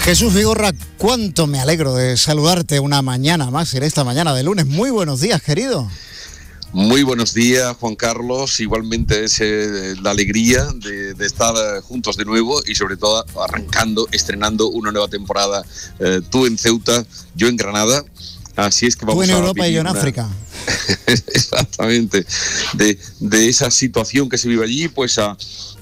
Jesús Vigorra, cuánto me alegro de saludarte una mañana más en esta mañana de lunes. Muy buenos días, querido. Muy buenos días, Juan Carlos. Igualmente es la alegría de estar juntos de nuevo y sobre todo estrenando una nueva temporada. Tú en Ceuta, yo en Granada. Así es que vamos a Tú en Europa y yo en África. Exactamente. De esa situación que se vive allí, pues a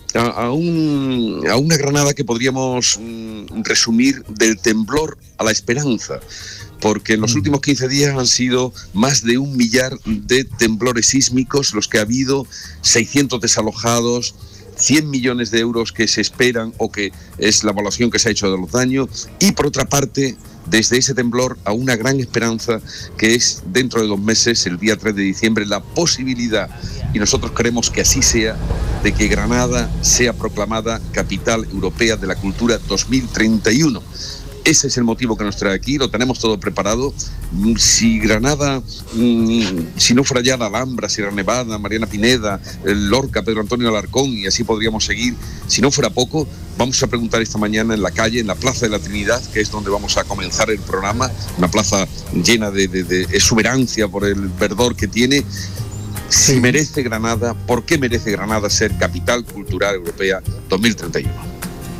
una Granada que podríamos resumir del temblor a la esperanza, porque en los últimos 15 días han sido más de 1 millar de temblores sísmicos los que ha habido, 600 desalojados, 100 millones de euros que se esperan o que es la evaluación que se ha hecho de los daños, y por otra parte, desde ese temblor a una gran esperanza que es dentro de 2 meses, el día 3 de diciembre, la posibilidad, y nosotros queremos que así sea, de que Granada sea proclamada Capital Europea de la Cultura 2031. Ese es el motivo que nos trae aquí, lo tenemos todo preparado. Si Granada, si no fuera ya la Alhambra, Sierra Nevada, Mariana Pineda, Lorca, Pedro Antonio Alarcón, y así podríamos seguir, si no fuera poco, vamos a preguntar esta mañana en la calle, en la Plaza de la Trinidad, que es donde vamos a comenzar el programa, una plaza llena de exuberancia por el verdor que tiene. Si merece Granada, ¿por qué merece Granada ser Capital Cultural Europea 2031?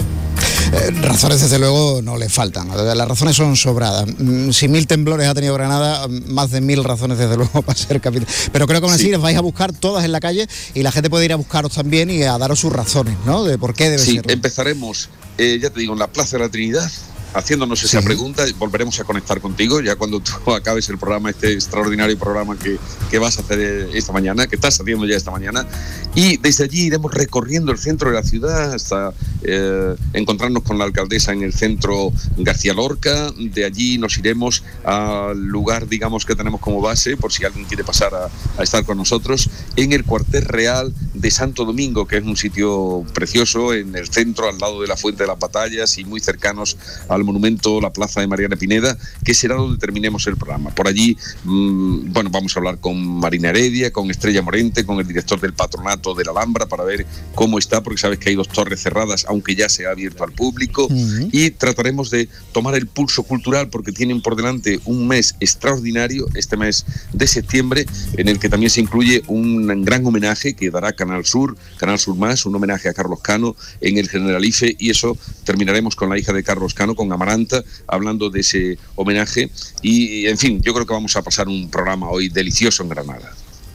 Razones desde luego no le faltan, las razones son sobradas. Si 1000 temblores ha tenido Granada, más de 1000 razones desde luego para ser capital. Pero creo que aún así les vais a buscar todas en la calle y la gente puede ir a buscaros también y a daros sus razones, ¿no? De por qué debe ser. Sí, empezaremos, ya te digo, en la Plaza de la Trinidad, haciéndonos esa pregunta. Volveremos a conectar contigo ya cuando tú acabes el programa, este extraordinario programa que vas a hacer esta mañana, que estás haciendo ya esta mañana, y desde allí iremos recorriendo el centro de la ciudad hasta encontrarnos con la alcaldesa en el centro García Lorca. De allí nos iremos al lugar, digamos, que tenemos como base, por si alguien quiere pasar a estar con nosotros, en el Cuartel Real de Santo Domingo, que es un sitio precioso en el centro, al lado de la Fuente de las Batallas y muy cercanos al monumento, la Plaza de Mariana Pineda, que será donde terminemos el programa. Por allí, vamos a hablar con Marina Heredia, con Estrella Morente, con el director del Patronato de la Alhambra, para ver cómo está, porque sabes que hay 2 torres cerradas, aunque ya se ha abierto al público, y trataremos de tomar el pulso cultural, porque tienen por delante un mes extraordinario, este mes de septiembre, en el que también se incluye un gran homenaje que dará Canal Sur Más, un homenaje a Carlos Cano en el Generalife, y eso terminaremos con la hija de Carlos Cano, con Amaranta, hablando de ese homenaje. Y en fin, yo creo que vamos a pasar un programa hoy delicioso en Granada.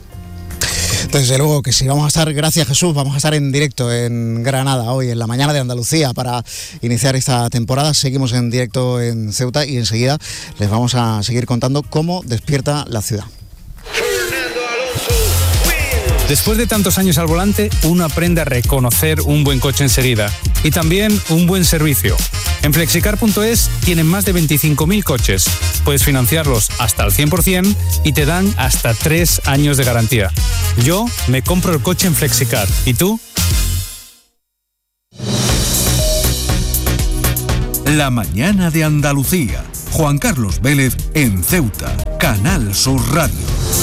Desde luego que sí, vamos a estar, gracias Jesús, vamos a estar en directo en Granada hoy, en la mañana de Andalucía, para iniciar esta temporada. Seguimos en directo en Ceuta y enseguida les vamos a seguir contando cómo despierta la ciudad. Después de tantos años al volante, uno aprende a reconocer un buen coche enseguida y también un buen servicio. En Flexicar.es tienen más de 25.000 coches. Puedes financiarlos hasta el 100% y te dan hasta 3 años de garantía. Yo me compro el coche en Flexicar. ¿Y tú? La mañana de Andalucía. Juan Carlos Vélez en Ceuta. Canal Sur Radio.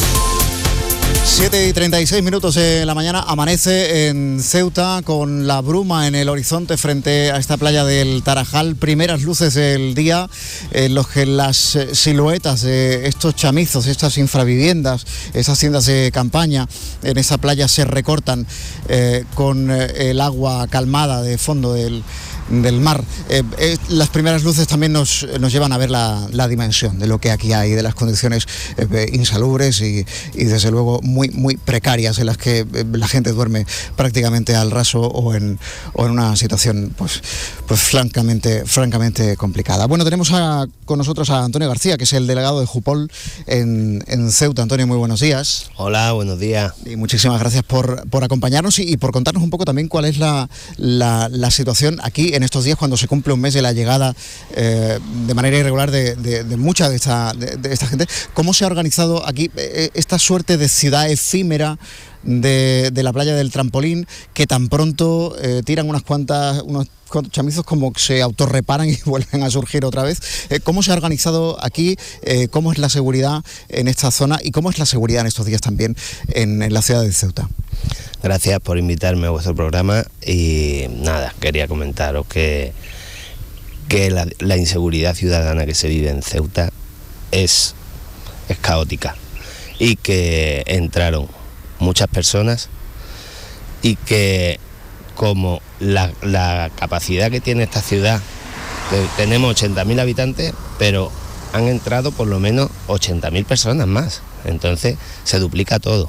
7:36 de la mañana, amanece en Ceuta con la bruma en el horizonte frente a esta playa del Tarajal. Primeras luces del día en los que las siluetas de estos chamizos, estas infraviviendas, esas tiendas de campaña en esa playa se recortan con el agua calmada de fondo del mar. Las primeras luces también nos llevan a ver la dimensión de lo que aquí hay, de las condiciones insalubres y desde luego muy precarias en las que la gente duerme prácticamente al raso o en una situación pues francamente complicada. Bueno, tenemos con nosotros a Antonio García, que es el delegado de Jupol en Ceuta. Antonio, muy buenos días. Hola, buenos días. Y muchísimas gracias por acompañarnos y por contarnos un poco también cuál es la situación aquí en estos días, cuando se cumple un mes de la llegada de manera irregular de mucha de esta gente. ¿Cómo se ha organizado aquí esta suerte de ciudad efímera de la playa del Trampolín, que tan pronto tiran unos cuantos chamizos como que se autorreparan y vuelven a surgir otra vez? ¿Cómo se ha organizado aquí? ¿Cómo es la seguridad en esta zona? ¿Y cómo es la seguridad en estos días también en la ciudad de Ceuta? Gracias por invitarme a vuestro programa y nada, quería comentaros que que la inseguridad ciudadana que se vive en Ceuta es caótica, y que entraron muchas personas y que, como la capacidad que tiene esta ciudad, tenemos 80.000 habitantes, pero han entrado por lo menos 80.000 personas más, entonces se duplica todo,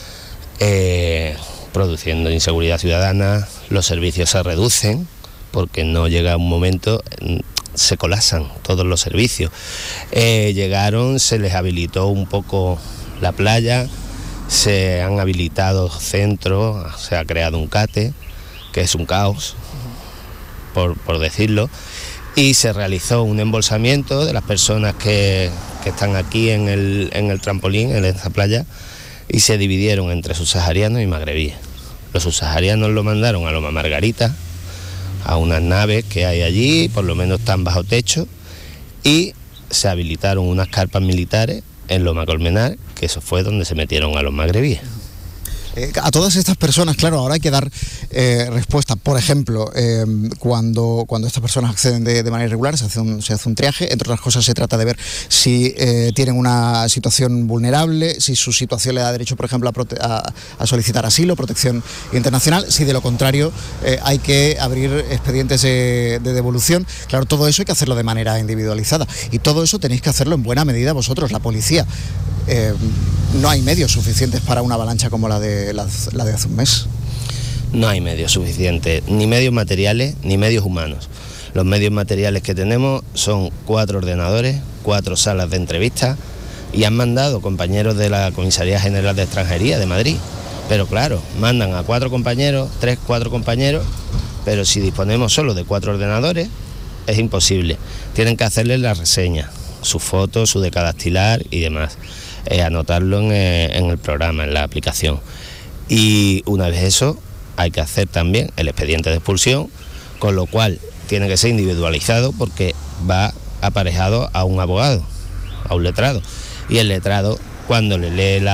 produciendo inseguridad ciudadana. Los servicios se reducen porque no llega un momento, se colapsan todos los servicios. Llegaron, se les habilitó un poco la playa, se han habilitado centros, se ha creado un CATE, que es un caos, por decirlo, y se realizó un embolsamiento de las personas que están aquí en el trampolín, en esta playa, y se dividieron entre subsaharianos y magrebíes. Los subsaharianos lo mandaron a Loma Margarita, a unas naves que hay allí, por lo menos están bajo techo, y se habilitaron unas carpas militares en Loma Colmenar, que eso fue donde se metieron a los magrebíes. A todas estas personas, claro, ahora hay que dar respuesta. Por ejemplo, cuando estas personas acceden de manera irregular, se hace un triaje. Entre otras cosas, se trata de ver si tienen una situación vulnerable, si su situación le da derecho, por ejemplo, a solicitar asilo, protección internacional. Si de lo contrario hay que abrir expedientes de devolución. Claro, todo eso hay que hacerlo de manera individualizada. Y todo eso tenéis que hacerlo en buena medida vosotros, la policía. No hay medios suficientes para una avalancha como la de hace un mes. No hay medios suficientes, ni medios materiales ni medios humanos. Los medios materiales que tenemos son 4 ordenadores, 4 salas de entrevistas, y han mandado compañeros de la Comisaría General de Extranjería de Madrid. Pero claro, mandan a 4 compañeros, 4 compañeros, pero si disponemos solo de 4 ordenadores, es imposible. Tienen que hacerles la reseña, su foto, su decadactilar y demás. Anotarlo en el programa, en la aplicación. Y una vez eso, hay que hacer también el expediente de expulsión, con lo cual tiene que ser individualizado porque va aparejado a un abogado, a un letrado. Y el letrado, cuando le lee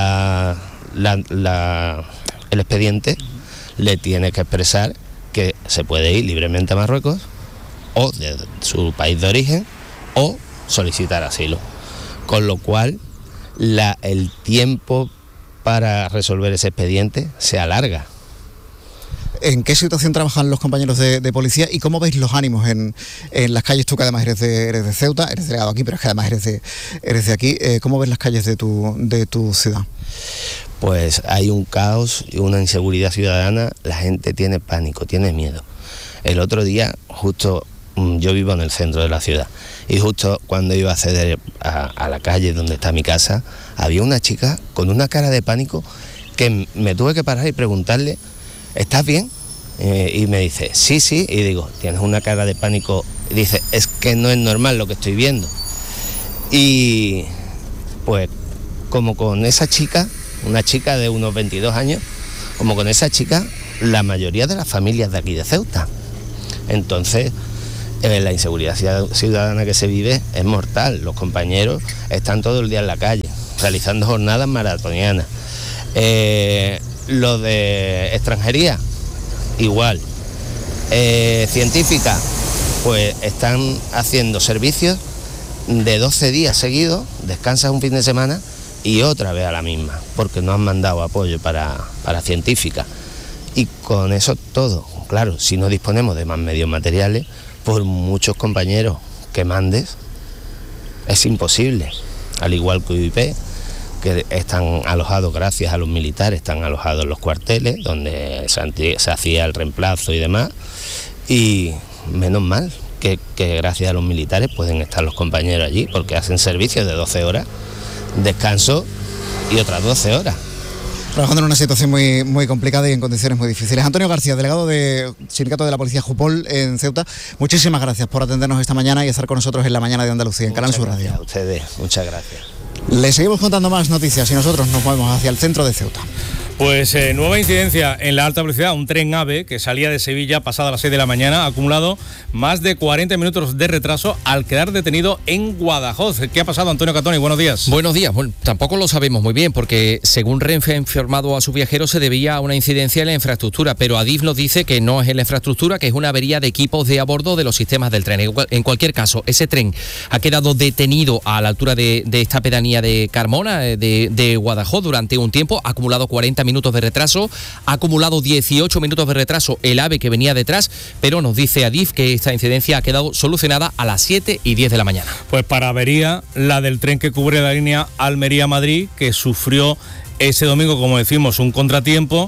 el expediente, le tiene que expresar que se puede ir libremente a Marruecos, o de su país de origen, o solicitar asilo. Con lo cual, el tiempo para resolver ese expediente se alarga. ¿En qué situación trabajan los compañeros de policía y cómo veis los ánimos en las calles? Tú que además eres de Ceuta, eres delegado aquí, pero es que además eres de aquí. ¿Cómo ves las calles de tu ciudad? Pues hay un caos y una inseguridad ciudadana, la gente tiene pánico, tiene miedo. El otro día, justo, yo vivo en el centro de la ciudad, y justo cuando iba a acceder a la calle donde está mi casa, había una chica con una cara de pánico que me tuve que parar y preguntarle: ¿estás bien? Y me dice, sí, y digo, tienes una cara de pánico. Y dice, es que no es normal lo que estoy viendo. Y pues, como con esa chica, una chica de unos 22 años, como con esa chica, la mayoría de las familias de aquí de Ceuta. Entonces, la inseguridad ciudadana que se vive es mortal. Los compañeros están todo el día en la calle, realizando jornadas maratonianas. Lo de extranjería, igual. Científica, pues están haciendo servicios de 12 días seguidos, descansas un fin de semana y otra vez a la misma, porque no han mandado apoyo para científica. Y con eso todo, claro, si no disponemos de más medios materiales, por muchos compañeros que mandes, es imposible. Al igual que UIP, que están alojados gracias a los militares, están alojados en los cuarteles, donde se hacía el reemplazo y demás, y menos mal que gracias a los militares pueden estar los compañeros allí, porque hacen servicios de 12 horas, descanso y otras 12 horas. Trabajando en una situación muy, muy complicada y en condiciones muy difíciles. Antonio García, delegado del Sindicato de la Policía Jupol en Ceuta, muchísimas gracias por atendernos esta mañana y estar con nosotros en la mañana de Andalucía, en Canal Sur Radio. A ustedes, muchas gracias. Les seguimos contando más noticias y nosotros nos movemos hacia el centro de Ceuta. Pues nueva incidencia en la alta velocidad. Un tren AVE que salía de Sevilla pasada las 6 de la mañana ha acumulado más de 40 minutos de retraso al quedar detenido en Guadajoz. ¿Qué ha pasado, Antonio Catoni? Buenos días. Buenos días. Bueno, tampoco lo sabemos muy bien porque según Renfe ha informado a sus viajeros se debía a una incidencia en la infraestructura, pero Adif nos dice que no es en la infraestructura, que es una avería de equipos de a bordo de los sistemas del tren. En cualquier caso, ese tren ha quedado detenido a la altura de esta pedanía de Carmona, de Guadajoz, durante un tiempo. Ha acumulado 40 minutos de retraso, ha acumulado 18 minutos de retraso el AVE que venía detrás, pero nos dice Adif que esta incidencia ha quedado solucionada a las 7:10 de la mañana. Pues para avería la del tren que cubre la línea Almería-Madrid, que sufrió ese domingo, como decimos, un contratiempo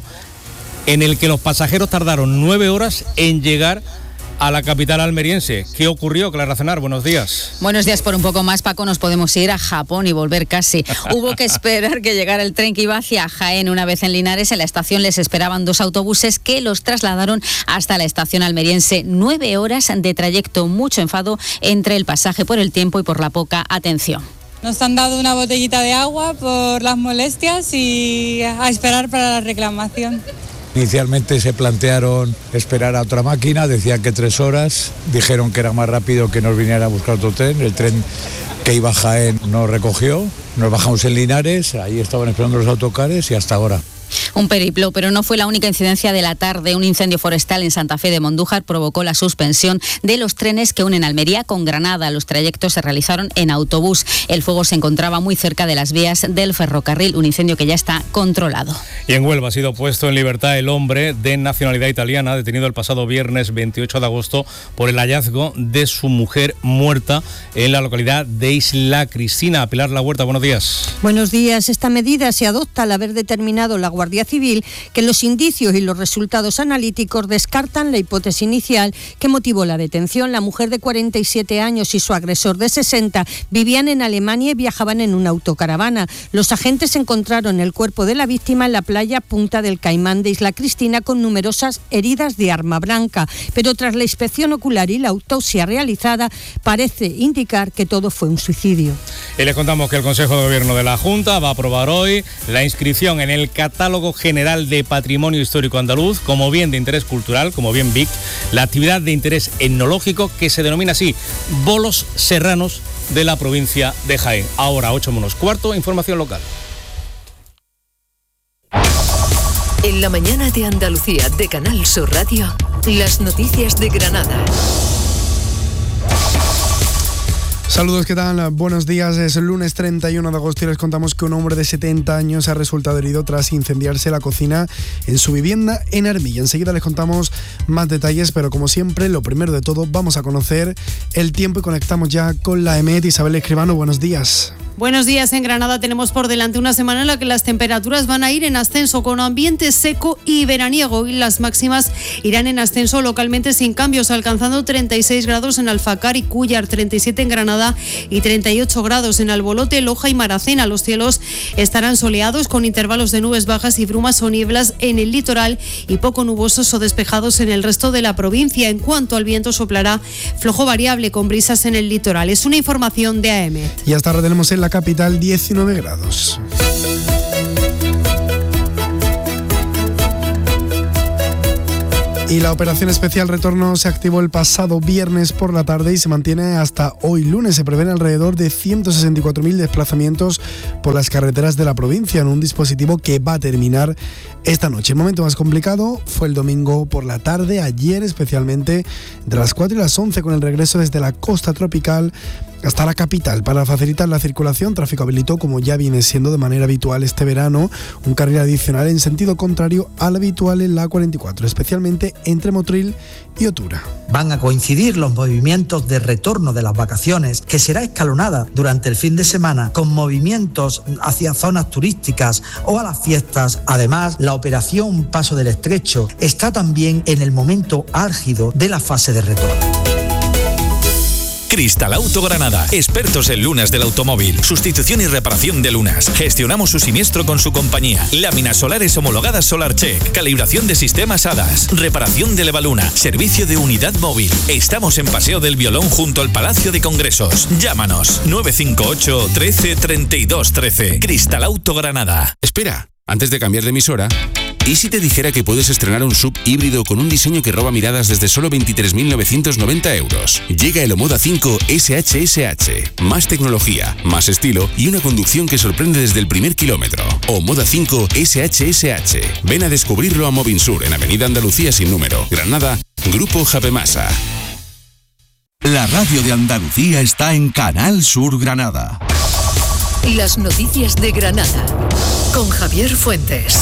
en el que los pasajeros tardaron 9 horas en llegar a la capital almeriense. ¿Qué ocurrió, Clara Cenar? Buenos días. Buenos días. Por un poco más, Paco, nos podemos ir a Japón y volver casi. Hubo que esperar que llegara el tren que iba hacia Jaén. Una vez en Linares, en la estación les esperaban 2 autobuses que los trasladaron hasta la estación almeriense. 9 horas de trayecto, mucho enfado entre el pasaje por el tiempo y por la poca atención. Nos han dado una botellita de agua por las molestias y a esperar para la reclamación. Inicialmente se plantearon esperar a otra máquina, decían que 3 horas, dijeron que era más rápido que nos viniera a buscar otro tren, el tren que iba a Jaén nos recogió, nos bajamos en Linares, ahí estaban esperando los autocares y hasta ahora. Un periplo, pero no fue la única incidencia de la tarde. Un incendio forestal en Santa Fe de Mondújar provocó la suspensión de los trenes que unen Almería con Granada. Los trayectos se realizaron en autobús. El fuego se encontraba muy cerca de las vías del ferrocarril, un incendio que ya está controlado. Y en Huelva ha sido puesto en libertad el hombre de nacionalidad italiana, detenido el pasado viernes 28 de agosto por el hallazgo de su mujer muerta en la localidad de Isla Cristina. Pilar La Huerta, buenos días. Buenos días. Esta medida se adopta al haber determinado la Guardia Civil que los indicios y los resultados analíticos descartan la hipótesis inicial que motivó la detención. La mujer de 47 años y su agresor de 60 vivían en Alemania y viajaban en una autocaravana. Los agentes encontraron el cuerpo de la víctima en la playa Punta del Caimán de Isla Cristina con numerosas heridas de arma blanca, pero tras la inspección ocular y la autopsia realizada parece indicar que todo fue un suicidio. Y les contamos que el Consejo de Gobierno de la Junta va a aprobar hoy la inscripción en el Catálogo General de Patrimonio Histórico Andaluz como bien de interés cultural, como bien BIC, la actividad de interés etnológico que se denomina así Bolos Serranos de la provincia de Jaén. Ahora 8:15, información local. En la mañana de Andalucía de Canal Sur Radio, las noticias de Granada. Saludos, ¿qué tal? Buenos días. Es el lunes 31 de agosto y les contamos que un hombre de 70 años ha resultado herido tras incendiarse la cocina en su vivienda en Armilla. Enseguida les contamos más detalles, pero como siempre, lo primero de todo, vamos a conocer el tiempo y conectamos ya con la EMET. Isabel Escribano, buenos días. Buenos días. En Granada tenemos por delante una semana en la que las temperaturas van a ir en ascenso con ambiente seco y veraniego y las máximas irán en ascenso localmente sin cambios, alcanzando 36 grados en Alfacar y Cúllar, 37 en Granada y 38 grados en Albolote, Loja y Maracena. Los cielos estarán soleados con intervalos de nubes bajas y brumas o nieblas en el litoral y poco nubosos o despejados en el resto de la provincia. En cuanto al viento, soplará flojo variable con brisas en el litoral. Es una información de AEMET. Y hasta ahora tenemos en la capital 19 grados. Y la operación especial Retorno se activó el pasado viernes por la tarde y se mantiene hasta hoy lunes. Se prevén alrededor de 164.000 desplazamientos por las carreteras de la provincia en un dispositivo que va a terminar esta noche. El momento más complicado fue el domingo por la tarde, ayer especialmente, entre las 4 y las 11, con el regreso desde la costa tropical hasta la capital. Para facilitar la circulación, tráfico habilitó, como ya viene siendo de manera habitual este verano, un carril adicional en sentido contrario al habitual en la A44, especialmente entre Motril y Otura. Van a coincidir los movimientos de retorno de las vacaciones, que será escalonada durante el fin de semana, con movimientos hacia zonas turísticas o a las fiestas. Además, la operación Paso del Estrecho está también en el momento álgido de la fase de retorno. Cristalauto Granada, expertos en lunas del automóvil, sustitución y reparación de lunas. Gestionamos su siniestro con su compañía. Láminas solares homologadas SolarCheck, calibración de sistemas HADAS, reparación de Levaluna, servicio de unidad móvil. Estamos en Paseo del Violón junto al Palacio de Congresos. Llámanos 958 13 32 13. Cristalauto Granada. Espera, Antes de cambiar de emisora, ¿y si te dijera que puedes estrenar un SUV híbrido con un diseño que roba miradas desde solo 23.990 euros? Llega el Omoda 5 SHSH. Más tecnología, más estilo y una conducción que sorprende desde el primer kilómetro. Omoda 5 SHSH. Ven a descubrirlo a Movinsur en Avenida Andalucía sin número, Granada, Grupo Japemasa. La radio de Andalucía está en Canal Sur Granada. Las noticias de Granada con Javier Fuentes.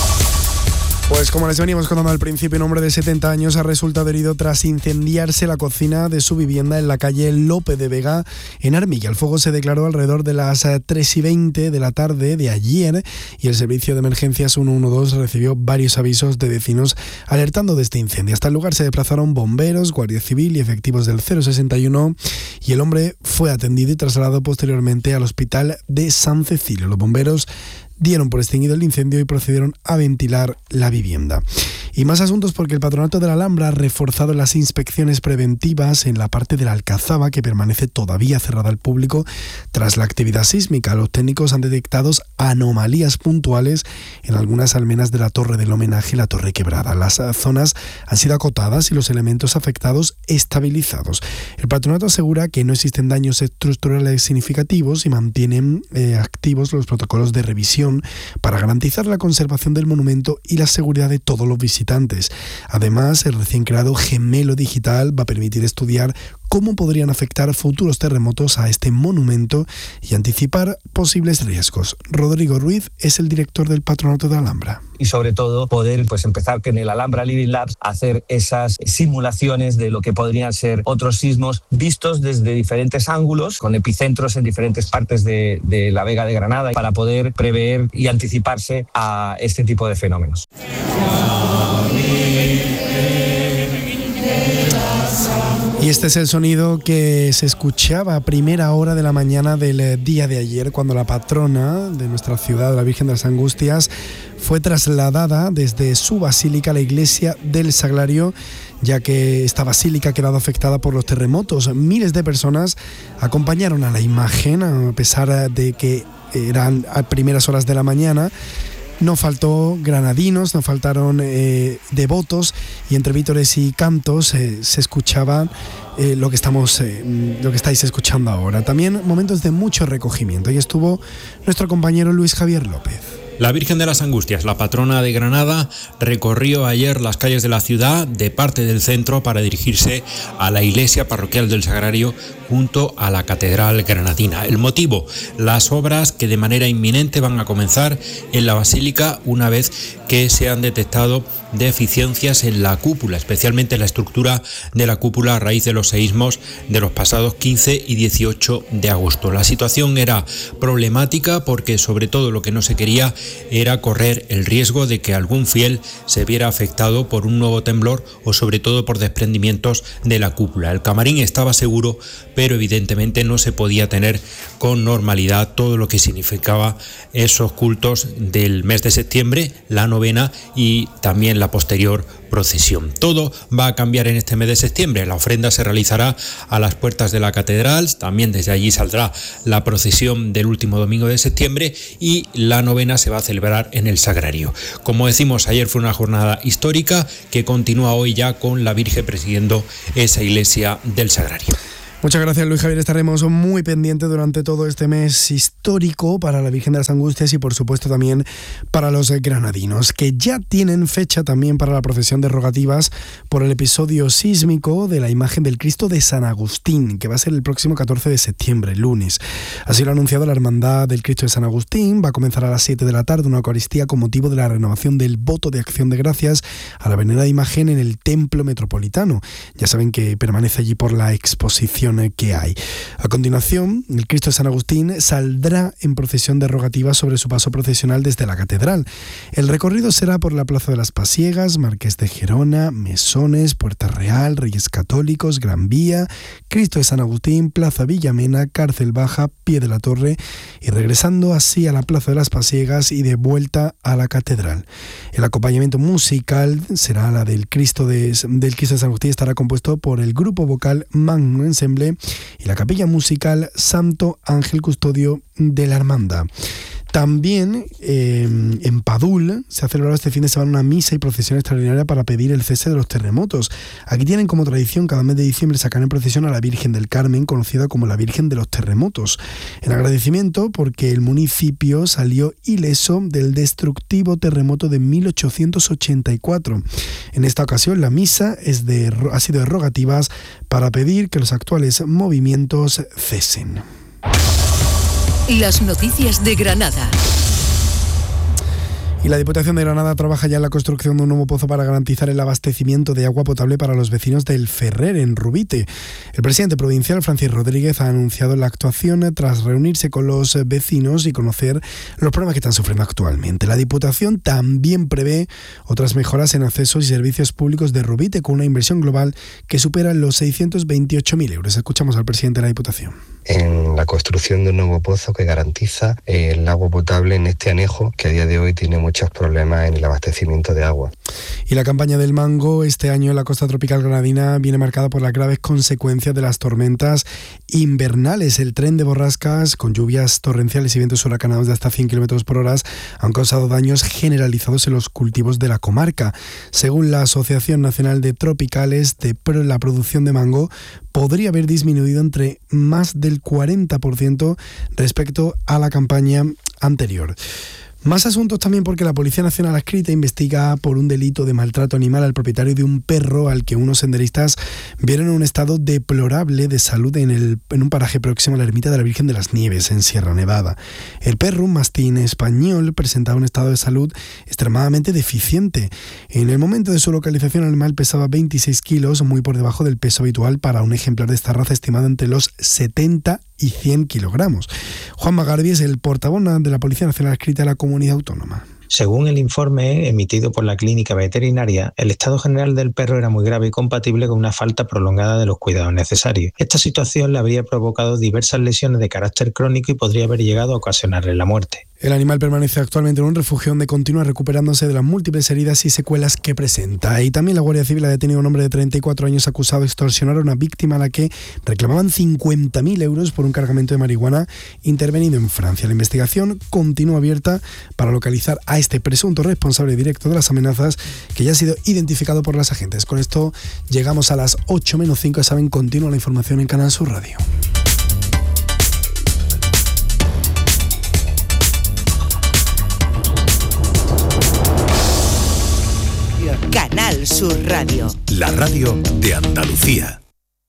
Pues como les veníamos contando al principio, un hombre de 70 años ha resultado herido tras incendiarse la cocina de su vivienda en la calle Lope de Vega, en Armilla. El fuego se declaró alrededor de las 3:20 de la tarde de ayer y el servicio de emergencias 112 recibió varios avisos de vecinos alertando de este incendio. Hasta el lugar se desplazaron bomberos, Guardia Civil y efectivos del 061 y el hombre fue atendido y trasladado posteriormente al hospital de San Cecilio. Los bomberos dieron por extinguido el incendio y procedieron a ventilar la vivienda. Y más asuntos porque el Patronato de la Alhambra ha reforzado las inspecciones preventivas en la parte de la Alcazaba, que permanece todavía cerrada al público tras la actividad sísmica. Los técnicos han detectado anomalías puntuales en algunas almenas de la Torre del Homenaje y la Torre Quebrada. Las zonas han sido acotadas y los elementos afectados estabilizados. El Patronato asegura que no existen daños estructurales significativos y mantienen activos los protocolos de revisión para garantizar la conservación del monumento y la seguridad de todos los visitantes. Además, el recién creado Gemelo Digital va a permitir estudiar cómo podrían afectar futuros terremotos a este monumento y anticipar posibles riesgos. Rodrigo Ruiz es el director del Patronato de Alhambra. Y sobre todo poder empezar en el Alhambra Living Labs a hacer esas simulaciones de lo que podrían ser otros sismos vistos desde diferentes ángulos, con epicentros en diferentes partes de la Vega de Granada, para poder prever y anticiparse a este tipo de fenómenos. Y este es el sonido que se escuchaba a primera hora de la mañana del día de ayer, cuando la patrona de nuestra ciudad, la Virgen de las Angustias, fue trasladada desde su basílica a la iglesia del Sagrario, ya que esta basílica ha quedado afectada por los terremotos. Miles de personas acompañaron a la imagen, a pesar de que eran a primeras horas de la mañana. No faltó granadinos, no faltaron devotos, y entre vítores y cantos se escuchaba lo que estáis escuchando ahora. También momentos de mucho recogimiento, y estuvo nuestro compañero Luis Javier López. La Virgen de las Angustias, la patrona de Granada, recorrió ayer las calles de la ciudad de parte del centro para dirigirse a la iglesia parroquial del Sagrario junto a la Catedral Granadina. El motivo, las obras que de manera inminente van a comenzar en la basílica una vez que se han detectado deficiencias en la cúpula, especialmente en la estructura de la cúpula a raíz de los seísmos de los pasados 15 y 18 de agosto. La situación era problemática porque sobre todo lo que no se quería era correr el riesgo de que algún fiel se viera afectado por un nuevo temblor o sobre todo por desprendimientos de la cúpula. El camarín estaba seguro, pero evidentemente no se podía tener con normalidad todo lo que significaba esos cultos del mes de septiembre, la novena y también la posterior procesión. Todo va a cambiar en este mes de septiembre. La ofrenda se realizará a las puertas de la catedral, también desde allí saldrá la procesión del último domingo de septiembre y la novena se va a celebrar en el Sagrario. Como decimos, ayer fue una jornada histórica que continúa hoy ya con la Virgen presidiendo esa iglesia del Sagrario. Muchas gracias, Luis Javier. Estaremos muy pendientes durante todo este mes histórico para la Virgen de las Angustias y por supuesto también para los granadinos, que ya tienen fecha también para la procesión de rogativas por el episodio sísmico de la imagen del Cristo de San Agustín, que va a ser el próximo 14 de septiembre, lunes. Así lo ha anunciado la Hermandad del Cristo de San Agustín. Va a comenzar a las 7 de la tarde una Eucaristía con motivo de la renovación del voto de acción de gracias a la venerada imagen en el Templo Metropolitano. Ya saben que permanece allí por la exposición que hay. A continuación, el Cristo de San Agustín saldrá en procesión de rogativas sobre su paso procesional desde la catedral. El recorrido será por la Plaza de las Pasiegas, Marqués de Gerona, Mesones, Puerta Real, Reyes Católicos, Gran Vía, Cristo de San Agustín, Plaza Villamena, Cárcel Baja, Pie de la Torre y regresando así a la Plaza de las Pasiegas y de vuelta a la catedral. El acompañamiento musical será la del Cristo de San Agustín, estará compuesto por el grupo vocal Magno Ensemble y la capilla musical Santo Ángel Custodio de la Hermandad. También en Padul se ha celebrado este fin de semana una misa y procesión extraordinaria para pedir el cese de los terremotos. Aquí tienen como tradición cada mes de diciembre sacar en procesión a la Virgen del Carmen, conocida como la Virgen de los Terremotos, en agradecimiento porque el municipio salió ileso del destructivo terremoto de 1884. En esta ocasión la misa ha sido de rogativas para pedir que los actuales movimientos cesen. Las noticias de Granada. Y la Diputación de Granada trabaja ya en la construcción de un nuevo pozo para garantizar el abastecimiento de agua potable para los vecinos del Ferrer, en Rubite. El presidente provincial, Francis Rodríguez, ha anunciado la actuación tras reunirse con los vecinos y conocer los problemas que están sufriendo actualmente. La Diputación también prevé otras mejoras en accesos y servicios públicos de Rubite, con una inversión global que supera los 628.000 euros. Escuchamos al presidente de la Diputación. En la construcción de un nuevo pozo que garantiza el agua potable en este anejo, que a día de hoy tiene muchos problemas en el abastecimiento de agua. Y la campaña del mango este año en la costa tropical granadina viene marcada por las graves consecuencias de las tormentas invernales. El tren de borrascas con lluvias torrenciales y vientos huracanados de hasta 100 km por hora han causado daños generalizados en los cultivos de la comarca. Según la Asociación Nacional de Tropicales, la producción de mango podría haber disminuido entre más del 40% respecto a la campaña anterior. Más asuntos también porque la Policía Nacional adscrita investiga por un delito de maltrato animal al propietario de un perro al que unos senderistas vieron en un estado deplorable de salud en un paraje próximo a la ermita de la Virgen de las Nieves, en Sierra Nevada. El perro, un mastín español, presentaba un estado de salud extremadamente deficiente. En el momento de su localización, el animal pesaba 26 kilos, muy por debajo del peso habitual para un ejemplar de esta raza, estimado entre los 70 y 100 kilogramos. Juan Magarbi es el portavoz de la Policía Nacional adscrita a la comunidad autónoma. Según el informe emitido por la clínica veterinaria, el estado general del perro era muy grave y compatible con una falta prolongada de los cuidados necesarios. Esta situación le habría provocado diversas lesiones de carácter crónico y podría haber llegado a ocasionarle la muerte. El animal permanece actualmente en un refugio donde continúa recuperándose de las múltiples heridas y secuelas que presenta. Y también la Guardia Civil ha detenido a un hombre de 34 años acusado de extorsionar a una víctima a la que reclamaban 50.000 euros por un cargamento de marihuana intervenido en Francia. La investigación continúa abierta para localizar a este presunto responsable directo de las amenazas, que ya ha sido identificado por las agentes. Con esto llegamos a las 8 menos 5. Saben, continúa la información en Canal Sur Radio. Canal Sur Radio. La radio de Andalucía.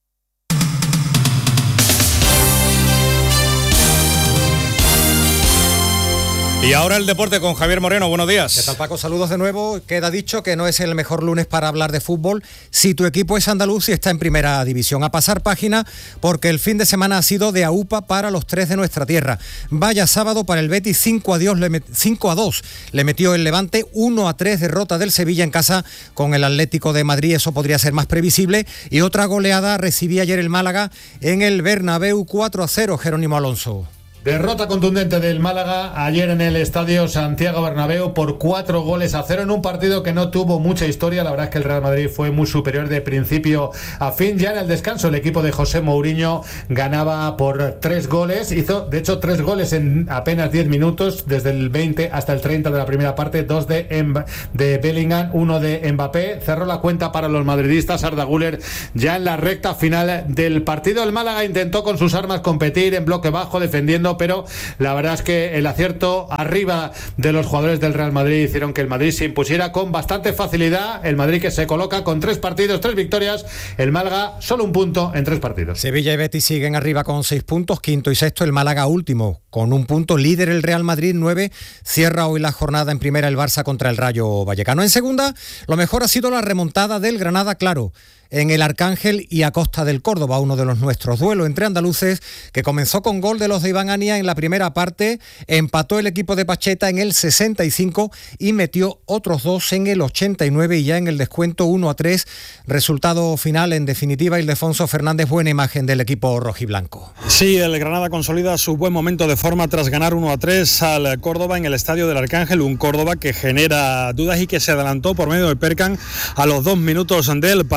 Y ahora el deporte con Javier Moreno. Buenos días. ¿Qué tal, Paco? Saludos de nuevo. Queda dicho que no es el mejor lunes para hablar de fútbol si tu equipo es andaluz y está en primera división. A pasar página, porque el fin de semana ha sido de aupa para los tres de nuestra tierra. Vaya sábado para el Betis, 5-2 le metió el Levante, 1-3 derrota del Sevilla en casa con el Atlético de Madrid. Eso podría ser más previsible. Y otra goleada recibía ayer el Málaga en el Bernabéu, 4-0, Jerónimo Alonso. Derrota contundente del Málaga ayer en el Estadio Santiago Bernabéu por 4-0 en un partido que no tuvo mucha historia. La verdad es que el Real Madrid fue muy superior de principio a fin. Ya en el descanso el equipo de José Mourinho ganaba por 3 goles. Hizo de hecho 3 goles en apenas 10 minutos, desde el 20 hasta el 30 de la primera parte, 2 de Bellingham, 1 de Mbappé. Cerró la cuenta para los madridistas Arda Güler ya en la recta final del partido. El Málaga intentó con sus armas competir en bloque bajo, defendiendo, pero la verdad es que el acierto arriba de los jugadores del Real Madrid hicieron que el Madrid se impusiera con bastante facilidad. El Madrid, que se coloca con 3 partidos, 3 victorias. El Málaga solo 1 punto en 3 partidos. Sevilla y Betis siguen arriba con 6 puntos, quinto y sexto el Málaga último con 1 punto, líder el Real Madrid 9. Cierra hoy la jornada en primera el Barça contra el Rayo Vallecano. En segunda, lo mejor ha sido la remontada del Granada, claro, en el Arcángel y a costa del Córdoba, uno de los nuestros. Duelo entre andaluces que comenzó con gol de los de Iván Ania en la primera parte, empató el equipo de Pacheta en el 65 y metió otros 2 en el 89 y ya en el descuento 1-3. Resultado final, en definitiva, Ildefonso Fernández, buena imagen del equipo rojiblanco. Sí, el Granada consolida su buen momento de forma tras ganar 1-3 al Córdoba en el Estadio del Arcángel, un Córdoba que genera dudas y que se adelantó por medio del Percan a los 2 minutos del partido.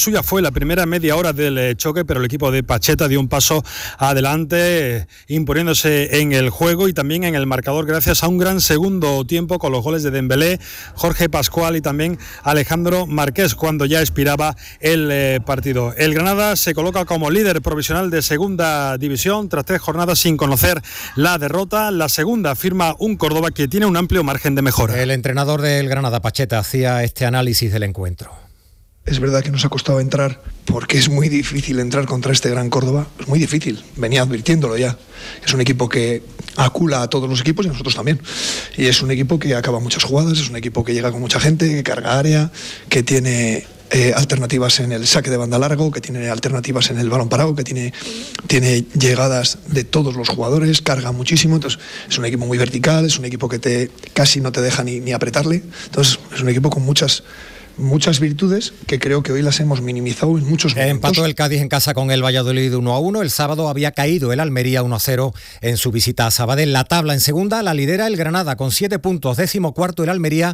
suya fue la primera media hora del choque, pero el equipo de Pacheta dio un paso adelante, imponiéndose en el juego y también en el marcador gracias a un gran segundo tiempo con los goles de Dembélé, Jorge Pascual y también Alejandro Marqués cuando ya expiraba el partido. El Granada se coloca como líder provisional de segunda división tras 3 jornadas sin conocer la derrota. La segunda firma un Córdoba que tiene un amplio margen de mejora. El entrenador del Granada, Pacheta, hacía este análisis del encuentro. Es verdad que nos ha costado entrar porque es muy difícil entrar contra este gran Córdoba. Es muy difícil, venía advirtiéndolo ya. Es un equipo que acula a todos los equipos y a nosotros también. Y es un equipo que acaba muchas jugadas, es un equipo que llega con mucha gente, que carga área, que tiene alternativas en el saque de banda largo, que tiene alternativas en el balón parado, que tiene llegadas de todos los jugadores, carga muchísimo. Entonces es un equipo muy vertical, es un equipo que casi no te deja ni apretarle. Entonces es un equipo con muchas virtudes que creo que hoy las hemos minimizado en muchos momentos. Empató el Cádiz en casa con el Valladolid 1-1. El sábado había caído el Almería 1-0 en su visita a Sabadell. La tabla en segunda la lidera el Granada con 7 puntos, 14º el Almería,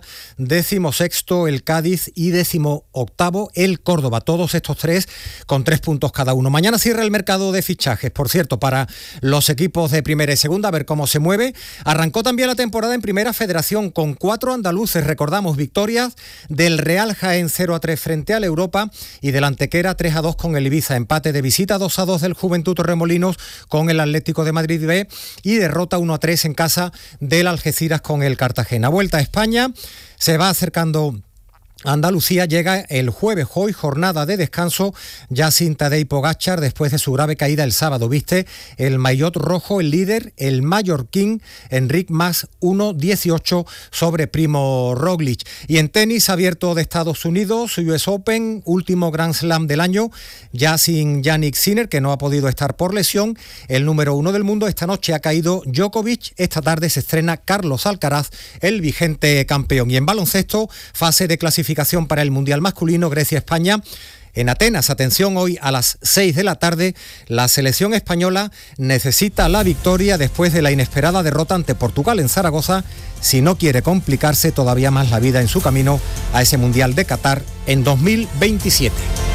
16º el Cádiz y 18º el Córdoba. Todos estos 3 con 3 puntos cada uno. Mañana cierra el mercado de fichajes, por cierto, para los equipos de primera y segunda, a ver cómo se mueve. Arrancó también la temporada en Primera Federación con 4 andaluces, recordamos, victorias del Real Jaén 0-3 frente al Europa y del Antequera 3-2 con el Ibiza, empate de visita 2-2 del Juventud Torremolinos con el Atlético de Madrid B y derrota 1-3 en casa del Algeciras con el Cartagena. Vuelta a España, se va acercando Andalucía, llega el jueves, hoy jornada de descanso ya sin Tadej Pogačar después de su grave caída el sábado. Viste el maillot rojo, el líder, el mallorquín Enric Mas 1-18 sobre Primo Roglic. Y en tenis abierto de Estados Unidos, US Open, último Grand Slam del año, ya sin Jannik Sinner, que no ha podido estar por lesión, el número 1 del mundo. Esta noche ha caído Djokovic, esta tarde se estrena Carlos Alcaraz, el vigente campeón. Y en baloncesto, fase de clasificación para el Mundial masculino, Grecia-España. En Atenas, atención, hoy a las 6 de la tarde, la selección española necesita la victoria después de la inesperada derrota ante Portugal en Zaragoza, si no quiere complicarse todavía más la vida en su camino a ese Mundial de Qatar en 2027.